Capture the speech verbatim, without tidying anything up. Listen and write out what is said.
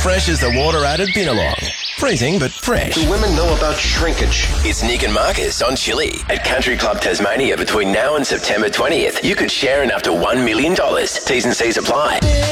Fresh as the water added Binalong. Freezing but fresh. Do women know about shrinkage? It's Nick and Marcus on Chili. At Country Club Tasmania between now and September twentieth, you could share in up to one million dollars. T's and C's apply.